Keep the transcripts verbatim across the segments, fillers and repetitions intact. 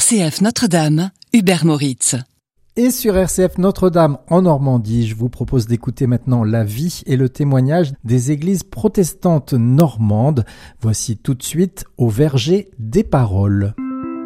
C F Notre-Dame, Hubert Moritz. Et sur R C F Notre-Dame en Normandie, je vous propose d'écouter maintenant la vie et le témoignage des églises protestantes normandes. Voici tout de suite au verger des paroles.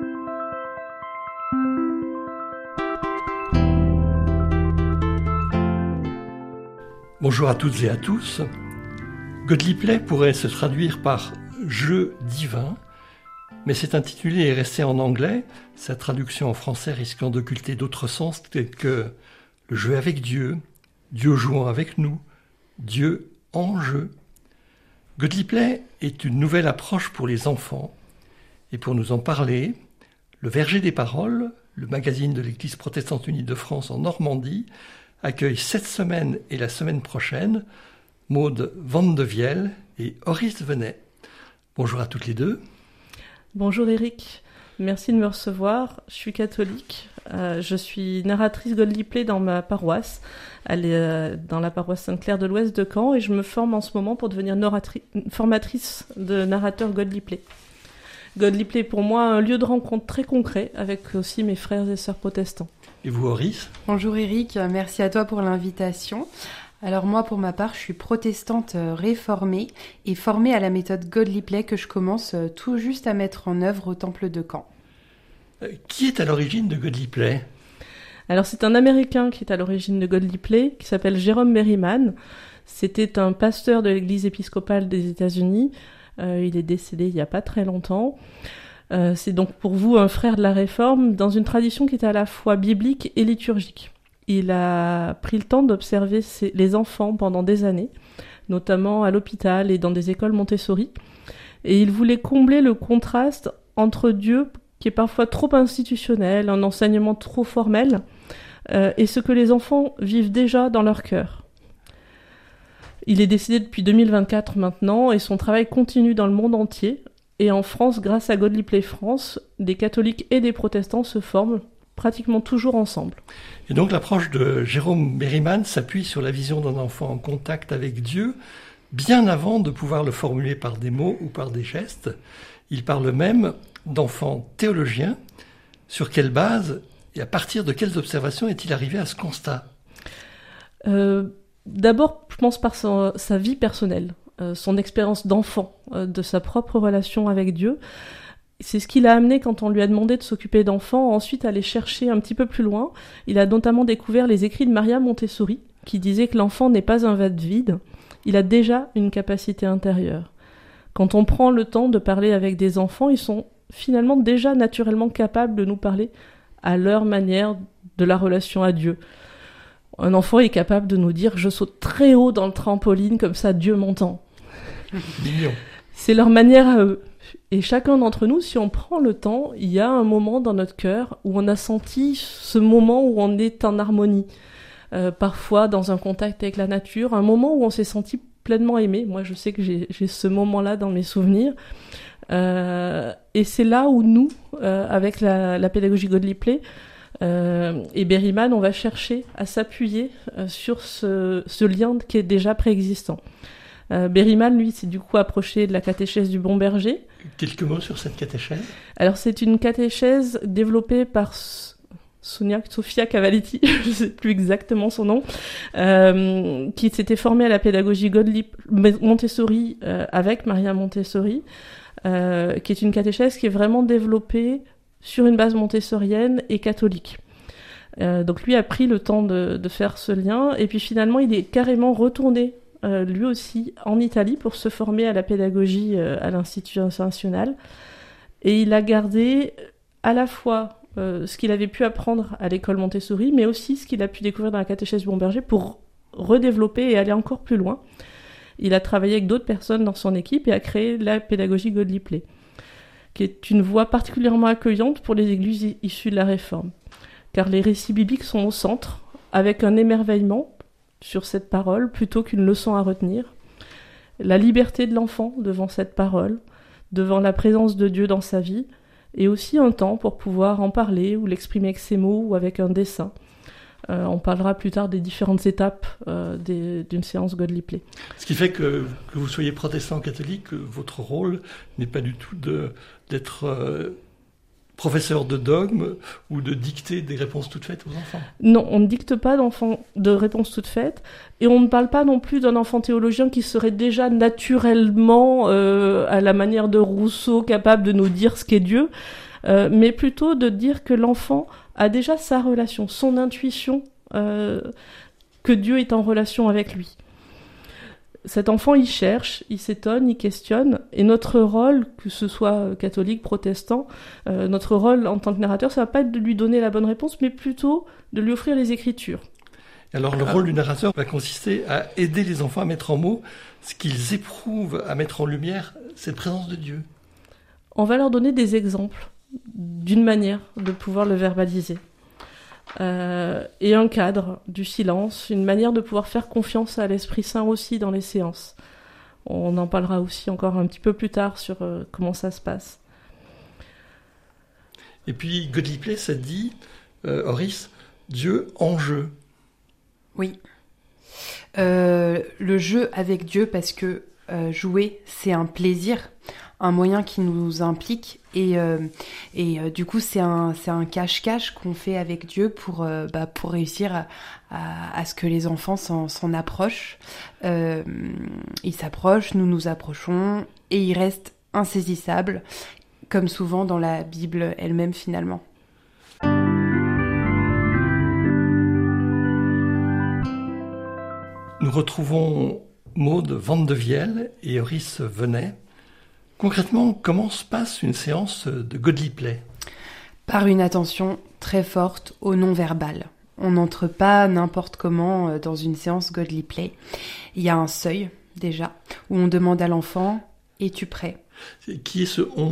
Bonjour à toutes et à tous. Godly pourrait se traduire par « jeu divin », mais c'est intitulé et resté en anglais, sa traduction en français risquant d'occulter d'autres sens tels que le jeu avec Dieu, Dieu jouant avec nous, Dieu en jeu. Godly est une nouvelle approche pour les enfants, et pour nous en parler, le Verger des Paroles, le magazine de l'Église protestante unie de France en Normandie, accueille cette semaine et la semaine prochaine Maude Vandevielle et Horis Venet. Bonjour à toutes les deux. Bonjour Eric, merci de me recevoir. Je suis catholique, euh, je suis narratrice Godly dans ma paroisse, elle est euh, dans la paroisse Sainte-Claire de l'Ouest de Caen, et je me forme en ce moment pour devenir narratri- formatrice de narrateur Godly. Godly est pour moi un lieu de rencontre très concret avec aussi mes frères et sœurs protestants. Et vous, Horis ? Bonjour Eric, merci à toi pour l'invitation. Alors moi, pour ma part, je suis protestante réformée et formée à la méthode Godly que je commence tout juste à mettre en œuvre au Temple de Caen. Euh, qui est à l'origine de Godly ? Alors c'est un Américain qui est à l'origine de Godly, qui s'appelle Jerome Merriman. C'était un pasteur de l'Église épiscopale des États-Unis. Euh, il est décédé il n'y a pas très longtemps. Euh, c'est donc pour vous un frère de la Réforme dans une tradition qui est à la fois biblique et liturgique. Il a pris le temps d'observer ses, les enfants pendant des années, notamment à l'hôpital et dans des écoles Montessori. Et il voulait combler le contraste entre Dieu, qui est parfois trop institutionnel, un enseignement trop formel, euh, et ce que les enfants vivent déjà dans leur cœur. Il est décédé depuis deux mille vingt-quatre maintenant, et son travail continue dans le monde entier. Et en France, grâce à Godly France, des catholiques et des protestants se forment pratiquement toujours ensemble. Et donc l'approche de Jérôme Merriman s'appuie sur la vision d'un enfant en contact avec Dieu, bien avant de pouvoir le formuler par des mots ou par des gestes. Il parle même d'enfant théologien. Sur quelle base et à partir de quelles observations est-il arrivé à ce constat ? euh, D'abord, je pense par sa, sa vie personnelle, euh, son expérience d'enfant, euh, de sa propre relation avec Dieu. C'est ce qui l'a amené, quand on lui a demandé de s'occuper d'enfants, ensuite à aller chercher un petit peu plus loin. Il a notamment découvert les écrits de Maria Montessori, qui disait que l'enfant n'est pas un vase vide, il a déjà une capacité intérieure. Quand on prend le temps de parler avec des enfants, ils sont finalement déjà naturellement capables de nous parler à leur manière de la relation à Dieu. Un enfant est capable de nous dire « je saute très haut dans le trampoline, comme ça Dieu m'entend ». Mignon. C'est leur manière à eux. Et chacun d'entre nous, si on prend le temps, il y a un moment dans notre cœur où on a senti ce moment où on est en harmonie. Euh, parfois dans un contact avec la nature, un moment où on s'est senti pleinement aimé. Moi, je sais que j'ai, j'ai ce moment-là dans mes souvenirs. Euh, et c'est là où nous, euh, avec la, la pédagogie Godly euh, et Berryman, on va chercher à s'appuyer euh, sur ce, ce lien qui est déjà préexistant. Euh, Berryman, lui, s'est du coup approché de la catéchèse du Bon Berger. Quelques mots sur cette catéchèse ? Alors, c'est une catéchèse développée par Sonia, Sofia Cavalletti, je ne sais plus exactement son nom, euh, qui s'était formée à la pédagogie Godly Montessori euh, avec Maria Montessori, euh, qui est une catéchèse qui est vraiment développée sur une base montessorienne et catholique. Euh, donc, lui a pris le temps de, de faire ce lien, et puis finalement, il est carrément retourné Euh, lui aussi en Italie pour se former à la pédagogie euh, à l'Institut international, et il a gardé à la fois euh, ce qu'il avait pu apprendre à l'école Montessori, mais aussi ce qu'il a pu découvrir dans la catéchèse du Bon Berger pour redévelopper et aller encore plus loin. Il a travaillé avec d'autres personnes dans son équipe et a créé la pédagogie Godly qui est une voie particulièrement accueillante pour les églises issues de la Réforme, car les récits bibliques sont au centre, avec un émerveillement sur cette parole plutôt qu'une leçon à retenir, la liberté de l'enfant devant cette parole, devant la présence de Dieu dans sa vie, et aussi un temps pour pouvoir en parler ou l'exprimer avec ses mots ou avec un dessin. Euh, on parlera plus tard des différentes étapes euh, des, d'une séance Godly Ce qui fait que, que vous soyez protestant ou catholique, votre rôle n'est pas du tout de, d'être euh, professeur de dogme ou de dicter des réponses toutes faites aux enfants. Non, on ne dicte pas d'enfants de réponses toutes faites, et on ne parle pas non plus d'un enfant théologien qui serait déjà naturellement, euh, à la manière de Rousseau, capable de nous dire ce qu'est Dieu, euh, mais plutôt de dire que l'enfant a déjà sa relation, son intuition, euh, que Dieu est en relation avec lui. Cet enfant, il cherche, il s'étonne, il questionne, et notre rôle, que ce soit catholique, protestant, euh, notre rôle en tant que narrateur, ça va pas être de lui donner la bonne réponse, mais plutôt de lui offrir les Écritures. Alors le rôle du narrateur va consister à aider les enfants à mettre en mots ce qu'ils éprouvent, à mettre en lumière cette présence de Dieu. On va leur donner des exemples d'une manière de pouvoir le verbaliser. Euh, et un cadre, du silence, une manière de pouvoir faire confiance à l'Esprit Saint aussi dans les séances. On en parlera aussi encore un petit peu plus tard sur euh, comment ça se passe. Et puis Godly Play, ça dit, euh, Horis, Dieu en jeu. Oui. Euh, le jeu avec Dieu, parce que euh, jouer, c'est un plaisir, un moyen qui nous implique, et, euh, et euh, du coup c'est un, c'est un cache-cache qu'on fait avec Dieu pour, euh, bah, pour réussir à, à, à ce que les enfants s'en, s'en approchent. Euh, ils s'approchent, nous nous approchons, et ils restent insaisissables, comme souvent dans la Bible elle-même finalement. Nous retrouvons Maude Vandevielle et Horis Venet. Concrètement, comment se passe une séance de Godly Play ? Par une attention très forte au non-verbal. On n'entre pas n'importe comment dans une séance Godly Play. Il y a un seuil, déjà, où on demande à l'enfant « Es-tu prêt ?» Qui est ce « on » ?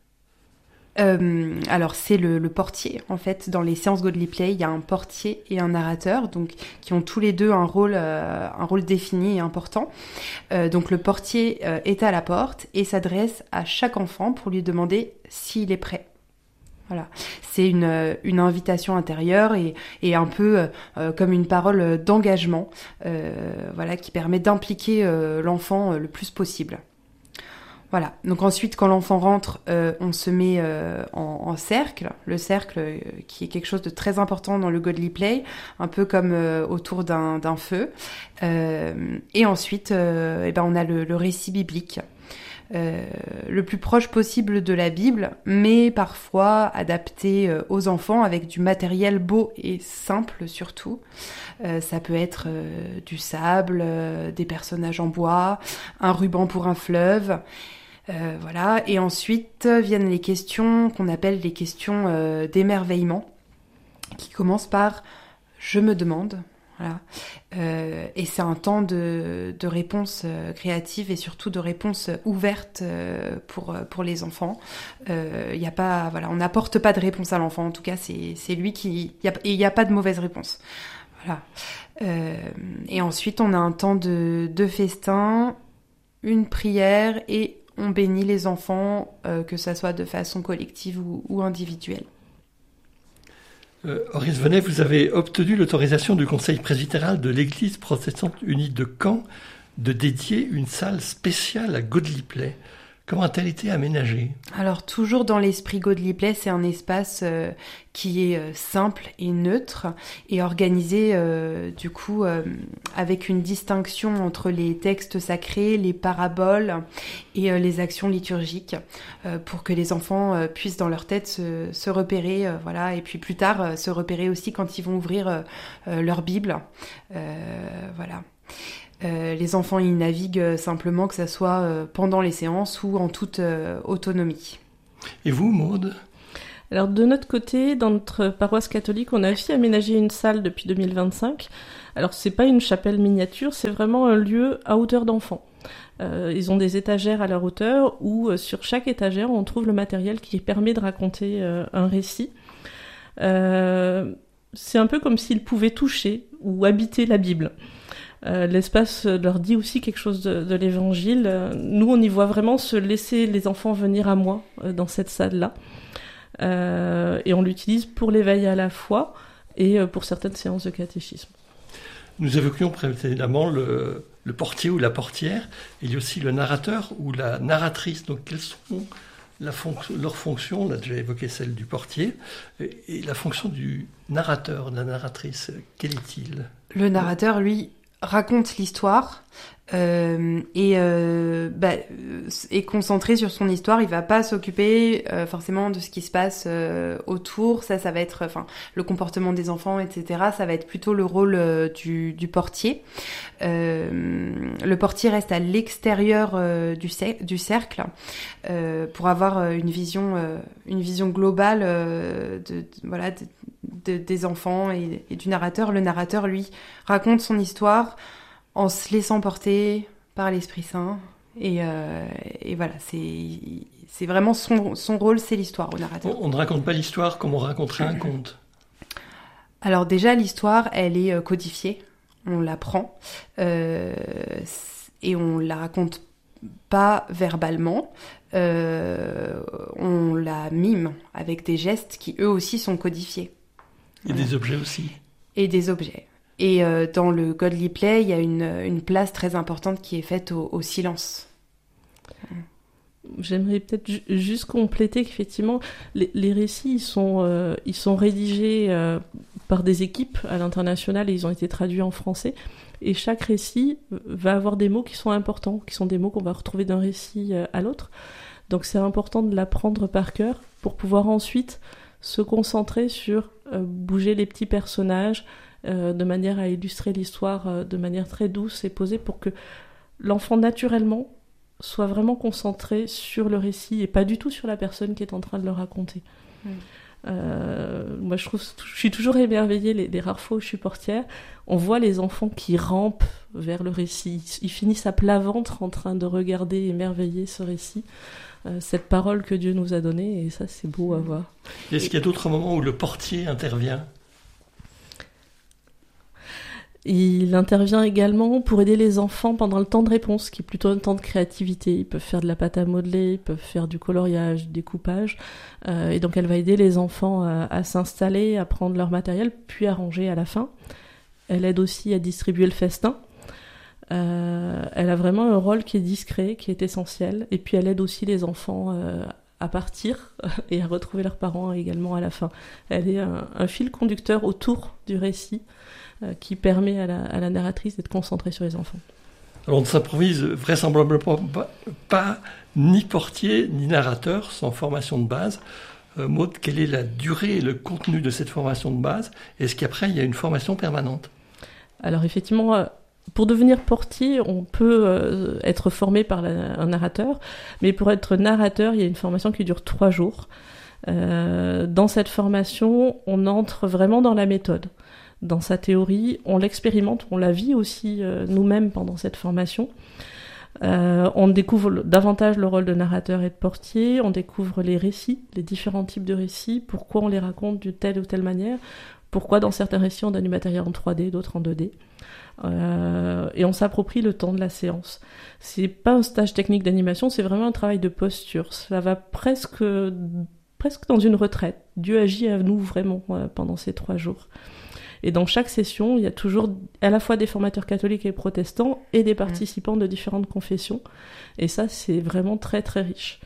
Euh, alors c'est le, le portier en fait. Dans les séances Godly Play, il y a un portier et un narrateur, donc qui ont tous les deux un rôle, euh, un rôle défini et important. Euh, donc le portier euh, est à la porte et s'adresse à chaque enfant pour lui demander s'il est prêt. Voilà, c'est une, une invitation intérieure et, et un peu euh, comme une parole d'engagement, euh, voilà, qui permet d'impliquer euh, l'enfant euh, le plus possible. Voilà, donc ensuite quand l'enfant rentre, euh, on se met euh, en, en cercle, le cercle euh, qui est quelque chose de très important dans le Godly Play, un peu comme euh, autour d'un, d'un feu. Euh, et ensuite, euh, eh ben, on a le, le récit biblique, euh, le plus proche possible de la Bible, mais parfois adapté euh, aux enfants avec du matériel beau et simple surtout. Euh, ça peut être euh, du sable, euh, des personnages en bois, un ruban pour un fleuve. Euh, voilà, et ensuite viennent les questions qu'on appelle les questions euh, d'émerveillement, qui commencent par « je me demande ». Voilà. Euh, et c'est un temps de, de réponse euh, créative et surtout de réponse ouverte euh, pour, pour les enfants. Euh, y a pas, voilà, on n'apporte pas de réponse à l'enfant, en tout cas c'est, c'est lui qui... Y a, et il n'y a pas de mauvaise réponse. Voilà. Euh, et ensuite on a un temps de, de festin, une prière et on bénit les enfants, euh, que ça soit de façon collective ou, ou individuelle. Euh, Horis Venet, vous avez obtenu l'autorisation du Conseil presbytéral de l'Église protestante unie de Caen de dédier une salle spéciale à Godly Play. Comment a-t-elle été aménagée ? Alors, toujours dans l'esprit Godly Play, c'est un espace euh, qui est euh, simple et neutre et organisé, euh, du coup, euh, avec une distinction entre les textes sacrés, les paraboles et euh, les actions liturgiques, euh, pour que les enfants euh, puissent dans leur tête se, se repérer, euh, voilà, et puis plus tard, euh, se repérer aussi quand ils vont ouvrir euh, euh, leur Bible, euh, voilà. Euh, les enfants y naviguent simplement, que ça soit euh, pendant les séances ou en toute euh, autonomie. Et vous, Maude ? Alors de notre côté, dans notre paroisse catholique, on a aussi aménagé une salle depuis deux mille vingt-cinq. Alors c'est pas une chapelle miniature, c'est vraiment un lieu à hauteur d'enfant. Euh, ils ont des étagères à leur hauteur où euh, sur chaque étagère on trouve le matériel qui permet de raconter euh, un récit. Euh, c'est un peu comme s'ils pouvaient toucher ou habiter la Bible. Euh, l'espace leur dit aussi quelque chose de, de l'évangile. Euh, nous, on y voit vraiment se laisser les enfants venir à moi euh, dans cette salle-là. Euh, et on l'utilise pour l'éveil à la foi et euh, pour certaines séances de catéchisme. Nous évoquions précédemment le, le portier ou la portière. Il y a aussi le narrateur ou la narratrice. Donc, quels sont la fonc- leur fonction, on a déjà évoqué celle du portier, et, et la fonction du narrateur, de la narratrice, quel est-il ? Le narrateur, lui, raconte l'histoire euh, et euh, bah, est concentré sur son histoire. Il va pas s'occuper euh, forcément de ce qui se passe euh, autour. Ça, ça va être, enfin, le comportement des enfants, et cetera. Ça va être plutôt le rôle euh, du, du portier. Euh, le portier reste à l'extérieur euh, du, cer- du cercle euh, pour avoir euh, une vision, euh, une vision globale euh, de, de voilà. De, De, des enfants et, et du narrateur. Le narrateur, lui, raconte son histoire en se laissant porter par l'Esprit Saint. Et, euh, et voilà, c'est, c'est vraiment son, son rôle, c'est l'histoire au narrateur. On, on ne raconte pas l'histoire comme on raconterait un conte. Alors déjà, l'histoire, elle est codifiée. On l'apprend. Euh, et on la raconte pas verbalement. Euh, on la mime avec des gestes qui, eux aussi, sont codifiés. Et voilà. Des objets aussi. Et des objets. Et euh, dans le Godly Play, il y a une, une place très importante qui est faite au, au silence. J'aimerais peut-être ju- juste compléter qu'effectivement, les, les récits, ils sont, euh, ils sont rédigés euh, par des équipes à l'international et ils ont été traduits en français. Et chaque récit va avoir des mots qui sont importants, qui sont des mots qu'on va retrouver d'un récit à l'autre. Donc c'est important de l'apprendre par cœur pour pouvoir ensuite se concentrer sur euh, bouger les petits personnages euh, de manière à illustrer l'histoire euh, de manière très douce et posée pour que l'enfant naturellement soit vraiment concentré sur le récit et pas du tout sur la personne qui est en train de le raconter. Mmh. Euh, moi je trouve, je suis toujours émerveillée les, les rares fois où je suis portière, on voit les enfants qui rampent vers le récit, ils finissent à plat ventre en train de regarder émerveiller ce récit, euh, cette parole que Dieu nous a donnée, et ça c'est beau à voir. Est-ce qu'il y a d'autres moments où le portier intervient ? Il intervient également pour aider les enfants pendant le temps de réponse, qui est plutôt un temps de créativité. Ils peuvent faire de la pâte à modeler, ils peuvent faire du coloriage, du découpage. Euh, et donc elle va aider les enfants à, à s'installer, à prendre leur matériel, puis à ranger à la fin. Elle aide aussi à distribuer le festin. Euh, elle a vraiment un rôle qui est discret, qui est essentiel. Et puis elle aide aussi les enfants euh, à partir et à retrouver leurs parents également à la fin. Elle est un, un fil conducteur autour du récit, qui permet à la, à la narratrice d'être concentrée sur les enfants. Alors on ne s'improvise vraisemblablement pas, pas ni portier ni narrateur sans formation de base. Euh, Maud, quelle est la durée et le contenu de cette formation de base ? Est-ce qu'après il y a une formation permanente ? Alors effectivement, pour devenir portier, on peut euh, être formé par la, un narrateur, mais pour être narrateur, il y a une formation qui dure trois jours. Euh, dans cette formation, on entre vraiment dans la méthode. Dans sa théorie, on l'expérimente, on la vit aussi euh, nous-mêmes pendant cette formation. Euh, on découvre le, davantage le rôle de narrateur et de portier, on découvre les récits, les différents types de récits, pourquoi on les raconte d'une telle ou telle manière, pourquoi dans certains récits on donne du matériel en trois D, d'autres en deux D. Euh, et on s'approprie le temps de la séance. C'est pas un stage technique d'animation, c'est vraiment un travail de posture. Ça va presque, presque dans une retraite. Dieu agit à nous vraiment euh, pendant ces trois jours. Et dans chaque session, il y a toujours à la fois des formateurs catholiques et protestants et des participants de différentes confessions. Et ça, c'est vraiment très, très riche.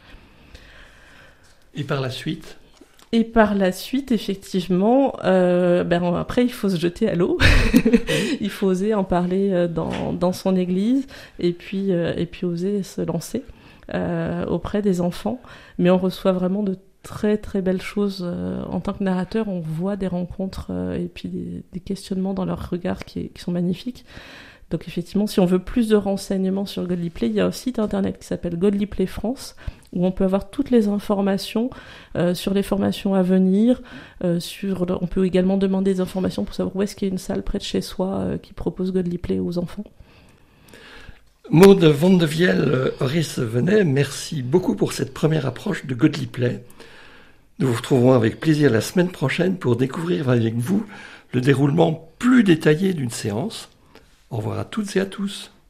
Et par la suite ? Et par la suite, effectivement, euh, ben après, il faut se jeter à l'eau. Il faut oser en parler dans, dans son église et puis, euh, et puis oser se lancer euh, auprès des enfants. Mais on reçoit vraiment de très très belles choses euh, en tant que narrateur. On voit des rencontres euh, et puis des, des questionnements dans leurs regards qui, qui sont magnifiques. Donc effectivement, si on veut plus de renseignements sur Godly Play, il y a un site internet qui s'appelle Godly Play France, où on peut avoir toutes les informations euh, sur les formations à venir. Euh, sur, on peut également demander des informations pour savoir où est-ce qu'il y a une salle près de chez soi euh, qui propose Godly Play aux enfants. Maud Vandevielle-Oris-Venet, merci beaucoup pour cette première approche de Godly Play. Nous vous retrouverons avec plaisir la semaine prochaine pour découvrir avec vous le déroulement plus détaillé d'une séance. Au revoir à toutes et à tous.